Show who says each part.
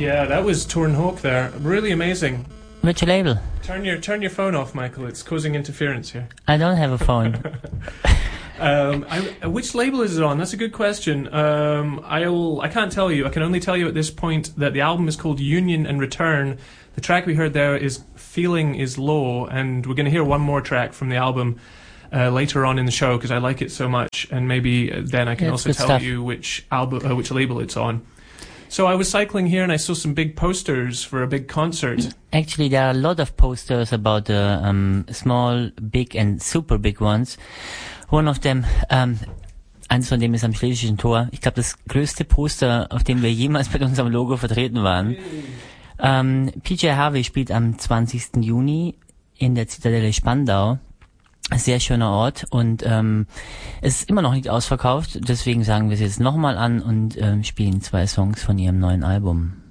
Speaker 1: Yeah, that was Torn Hawk there. Really amazing.
Speaker 2: Which label?
Speaker 1: Turn your phone off, Michael. It's causing interference here.
Speaker 2: I don't have a phone.
Speaker 1: Which label is it on? That's a good question. I can't tell you. I can only tell you at this point that the album is called Union and Return. The track we heard there is Feeling Is Low, and we're going to hear one more track from the album later on in the show because I like it so much, and maybe then I can also tell you which label it's on. So I was cycling here and I saw some big posters for a big concert.
Speaker 2: Actually, there are a lot of posters about small, big and super big ones. One of them, eins von dem ist am Schlesischen Tor. Ich glaube, das größte Poster, auf dem wir jemals mit unserem Logo vertreten waren. PJ Harvey spielt am 20. Juni in der Zitadelle Spandau. Sehr schöner Ort und es ist immer noch nicht ausverkauft, deswegen sagen wir es jetzt nochmal an und spielen 2 Songs von ihrem neuen Album.